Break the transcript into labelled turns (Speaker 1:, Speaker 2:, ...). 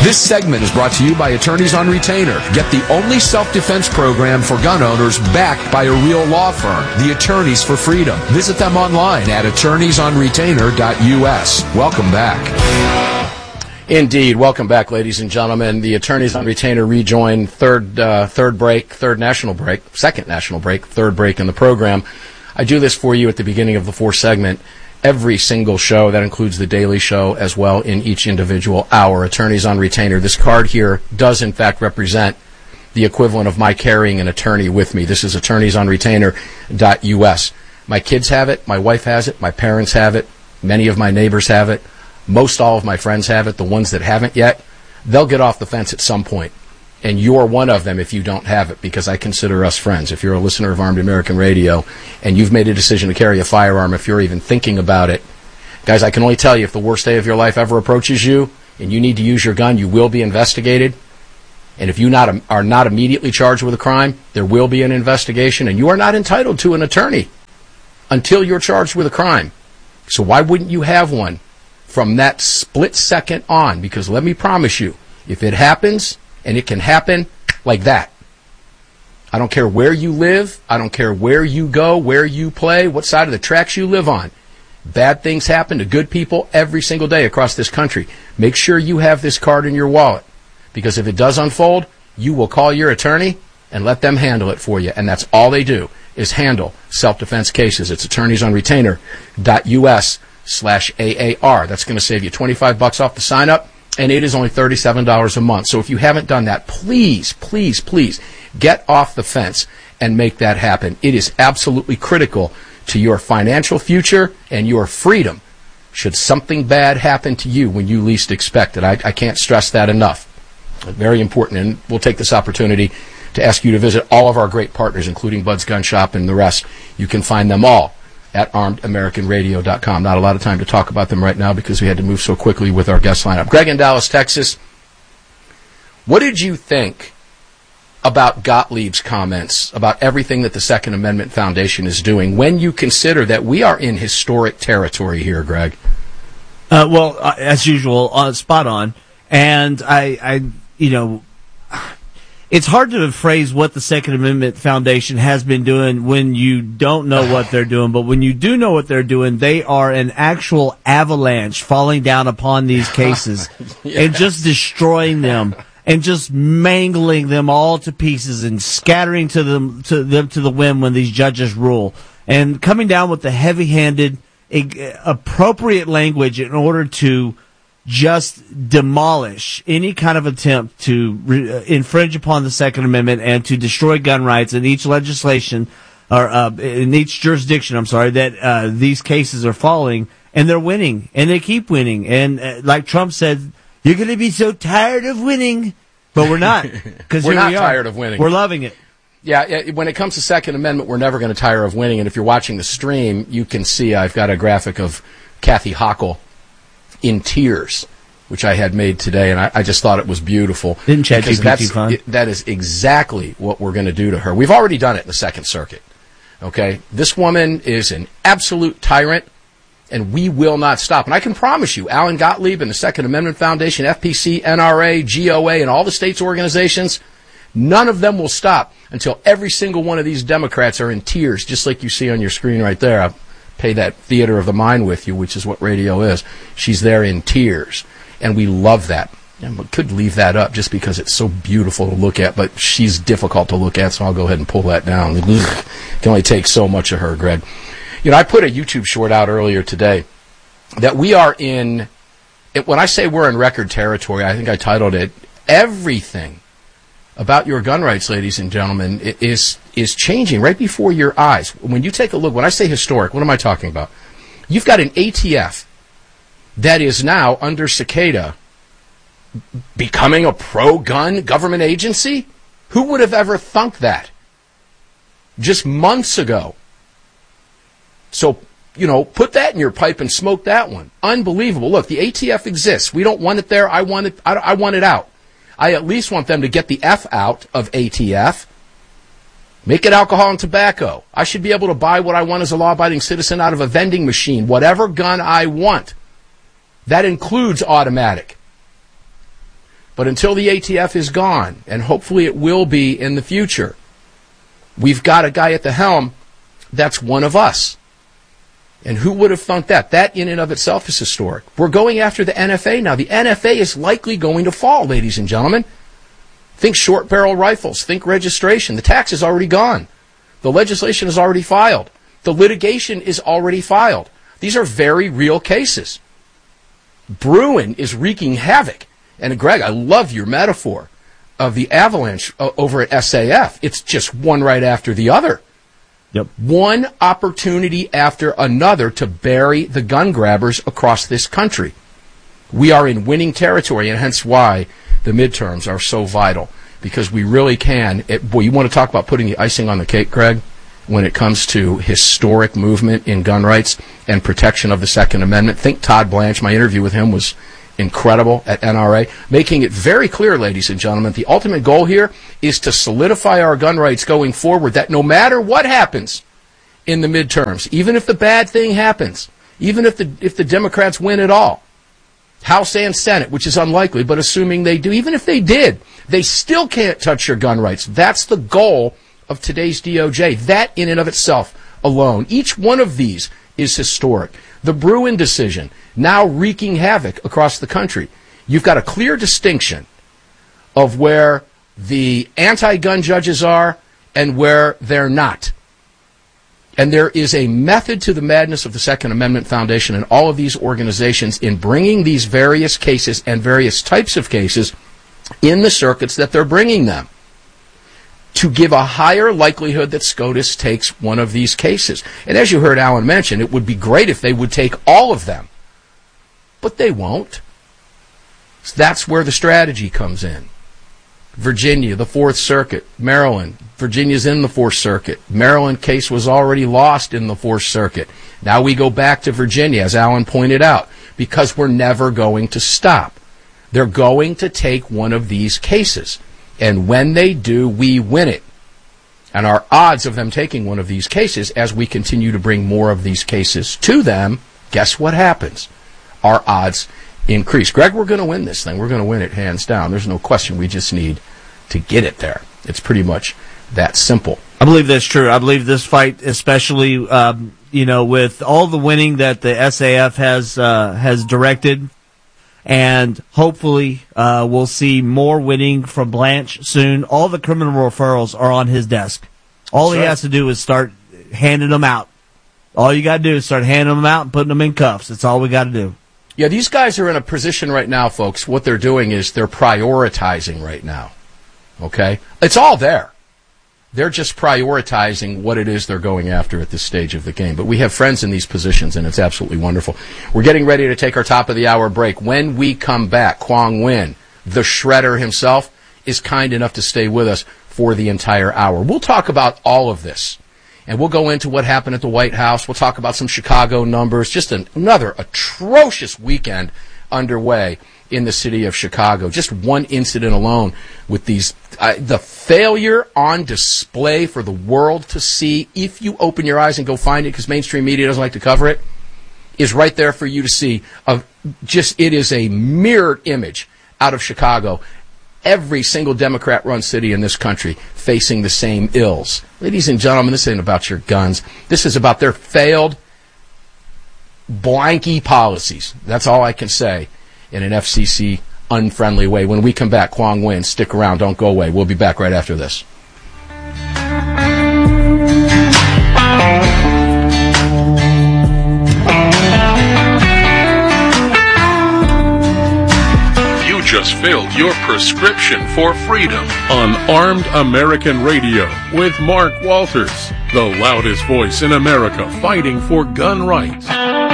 Speaker 1: This segment is brought to you by Attorneys on Retainer. Get the only self-defense program for gun owners backed by a real law firm, the Attorneys for Freedom. Visit them online at attorneysonretainer.us. Welcome back.
Speaker 2: Indeed. Welcome back, ladies and gentlemen. The Attorneys on Retainer rejoin second national break, third break in the program. I do this for you at the beginning of the fourth segment. Every single show, that includes the daily show as well, in each individual hour. Attorneys on Retainer. This card here does, in fact, represent the equivalent of my carrying an attorney with me. This is attorneysonretainer.us. My kids have it. My wife has it. My parents have it. Many of my neighbors have it. Most all of my friends have it. The ones that haven't yet, they'll get off the fence at some point. And you're one of them if you don't have it, because I consider us friends. If you're a listener of Armed American Radio and you've made a decision to carry a firearm, if you're even thinking about it, guys, I can only tell you, if the worst day of your life ever approaches you and you need to use your gun, you will be investigated. And if you are not immediately charged with a crime, there will be an investigation, and you are not entitled to an attorney until you're charged with a crime. So why wouldn't you have one from that split second on? Because let me promise you, if it happens, and it can happen like that. I don't care where you live. I don't care where you go, where you play, what side of the tracks you live on. Bad things happen to good people every single day across this country. Make sure you have this card in your wallet, because if it does unfold, you will call your attorney and let them handle it for you. And that's all they do, is handle self-defense cases. It's attorneysonretainer.us/AAR. That's going to save you $25 off the sign-up. And it is only $37 a month. So if you haven't done that, please, please, please get off the fence and make that happen. It is absolutely critical to your financial future and your freedom should something bad happen to you when you least expect it. I can't stress that enough. Very important. And we'll take this opportunity to ask you to visit all of our great partners, including Bud's Gun Shop and the rest. You can find them all at armedamericanradio.com. Not a lot of time to talk about them right now because we had to move so quickly with our guest lineup. Greg in Dallas, Texas. What did you think about Gottlieb's comments about everything that the Second Amendment Foundation is doing when you consider that we are in historic territory here, Greg?
Speaker 3: Well, as usual, spot on. And it's hard to phrase what the Second Amendment Foundation has been doing when you don't know what they're doing. But when you do know what they're doing, they are an actual avalanche falling down upon these cases and just destroying them and just mangling them all to pieces and scattering to them to the wind when these judges rule, and coming down with the heavy-handed, appropriate language in order to just demolish any kind of attempt to infringe upon the Second Amendment and to destroy gun rights in each legislation or in each jurisdiction. That these cases are falling, and they're winning, and they keep winning. And like Trump said, you're going to be so tired of winning, but we're not, because
Speaker 2: we're not tired of winning.
Speaker 3: We're loving it.
Speaker 2: Yeah, when it comes to Second Amendment, we're never going to tire of winning. And if you're watching the stream, you can see I've got a graphic of Kathy Hochul in tears, which I had made today, and I just thought it was beautiful.
Speaker 3: Didn't ChatGPT fun?
Speaker 2: That is exactly what we're going to do to her. We've already done it in the Second Circuit. Okay? This woman is an absolute tyrant, and we will not stop. And I can promise you, Alan Gottlieb and the Second Amendment Foundation, FPC, NRA, GOA, and all the states' organizations, none of them will stop until every single one of these Democrats are in tears, just like you see on your screen right there. I'll play that theater of the mind with you, which is what radio is. She's there in tears, and we love that. And we could leave that up just because it's so beautiful to look at, but she's difficult to look at, so I'll go ahead and pull that down. It can only take so much of her, Greg. I put a YouTube short out earlier today that we are in, when I say we're in record territory, I think I titled it, everything about your gun rights, ladies and gentlemen, is changing right before your eyes. When you take a look, when I say historic, what am I talking about? You've got an ATF that is now under Cicada becoming a pro-gun government agency? Who would have ever thunk that just months ago? So, put that in your pipe and smoke that one. Unbelievable. Look, the ATF exists. We don't want it there. I want it out. I at least want them to get the F out of ATF. Make it alcohol and tobacco. I should be able to buy what I want as a law-abiding citizen out of a vending machine, whatever gun I want. That includes automatic. But until the ATF is gone, and hopefully it will be in the future, we've got a guy at the helm that's one of us. And who would have thunk that? That in and of itself is historic. We're going after the NFA now. The NFA is likely going to fall, ladies and gentlemen. Think short barrel rifles. Think registration. The tax is already gone. The legislation is already filed. The litigation is already filed. These are very real cases. Bruen is wreaking havoc. And Greg, I love your metaphor of the avalanche over at SAF. It's just one right after the other.
Speaker 3: Yep.
Speaker 2: One opportunity after another to bury the gun grabbers across this country. We are in winning territory, and hence why the midterms are so vital, because we really can. Boy, you want to talk about putting the icing on the cake, Greg, when it comes to historic movement in gun rights and protection of the Second Amendment. Think Todd Blanche. My interview with him was incredible at NRA, making it very clear, ladies and gentlemen, the ultimate goal here is to solidify our gun rights going forward, that no matter what happens in the midterms, even if the bad thing happens, even if the Democrats win it all, House and Senate, which is unlikely, but assuming they do, even if they did, they still can't touch your gun rights. That's the goal of today's DOJ. That in and of itself alone. Each one of these is historic. The Bruen decision, now wreaking havoc across the country. You've got a clear distinction of where the anti-gun judges are and where they're not. And there is a method to the madness of the Second Amendment Foundation and all of these organizations in bringing these various cases and various types of cases in the circuits that they're bringing them, to give a higher likelihood that SCOTUS takes one of these cases. And as you heard Alan mention, it would be great if they would take all of them. But they won't. So that's where the strategy comes in. Virginia, the Fourth Circuit. Maryland, Virginia's in the Fourth Circuit. Maryland case was already lost in the Fourth Circuit. Now we go back to Virginia, as Alan pointed out, because we're never going to stop. They're going to take one of these cases. And when they do, we win it. And our odds of them taking one of these cases, as we continue to bring more of these cases to them, guess what happens? Our odds increase. Greg, we're going to win this thing. We're going to win it hands down. There's no question. We just need to get it there. It's pretty much that simple.
Speaker 3: I believe that's true. I believe this fight, especially, with all the winning that the SAF has directed, and hopefully we'll see more winning from Blanche soon. All the criminal referrals are on his desk. All he has to do is start handing them out. All you got to do is start handing them out and putting them in cuffs. That's all we got to do.
Speaker 2: Yeah, these guys are in a position right now, folks. What they're doing is they're prioritizing right now. Okay? It's all there. They're just prioritizing what it is they're going after at this stage of the game. But we have friends in these positions, and it's absolutely wonderful. We're getting ready to take our top of the hour break. When we come back, Quang Nguyen, the shredder himself, is kind enough to stay with us for the entire hour. We'll talk about all of this, and we'll go into what happened at the White House. We'll talk about some Chicago numbers, just another atrocious weekend underway in the city of Chicago. Just one incident alone with these, the failure on display for the world to see, if you open your eyes and go find it, because mainstream media doesn't like to cover it, is right there for you to see. It is a mirrored image out of Chicago. Every single Democrat-run city in this country facing the same ills. Ladies and gentlemen, this ain't about your guns. This is about their failed blanky policies. That's all I can say in an FCC unfriendly way. When we come back, Quang Nguyen, stick around, don't go away. We'll be back right after this.
Speaker 4: You just filled your prescription for freedom on Armed American Radio with Mark Walters, the loudest voice in America fighting for gun rights.